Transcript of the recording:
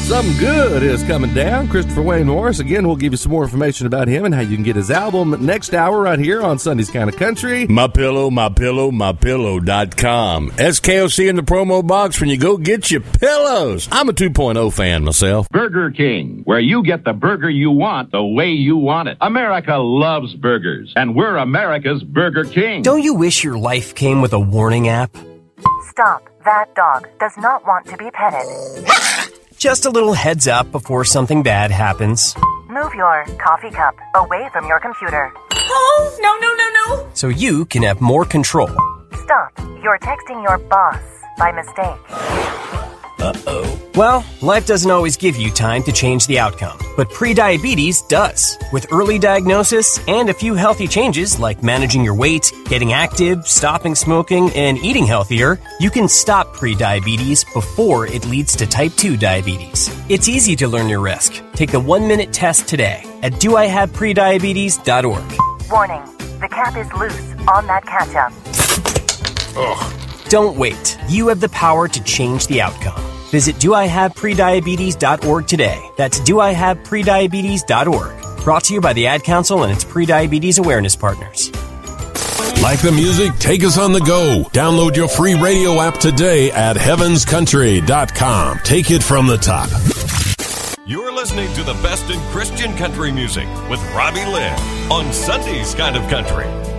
Something good is coming down. Christopher Wayne Morris. Again, we'll give you some more information about him and how you can get his album next hour right here on Sunday's Kind of Country. MyPillow.com. SKOC in the promo box when you go get your pillows. I'm a 2.0 fan myself. Burger King, where you get the burger you want the way you want it. America loves burgers, and we're America's Burger King. Don't you wish your life came with a warning app? Stop. That dog does not want to be petted. Just a little heads up before something bad happens. Move your coffee cup away from your computer. Oh, no. So you can have more control. Stop. You're texting your boss by mistake. Uh-oh. Well, life doesn't always give you time to change the outcome, but prediabetes does. With early diagnosis and a few healthy changes like managing your weight, getting active, stopping smoking, and eating healthier, you can stop prediabetes before it leads to type 2 diabetes. It's easy to learn your risk. Take the 1-minute test today at doihaveprediabetes.org. Warning. The cap is loose on that ketchup. Ugh. Don't wait. You have the power to change the outcome. Visit doihaveprediabetes.org today. That's doihaveprediabetes.org. Brought to you by the Ad Council and its Prediabetes Awareness Partners. Like the music? Take us on the go. Download your free radio app today at heavenscountry.com. Take it from the top. You're listening to the best in Christian country music with Robbie Lynn on Sunday's Kind of Country.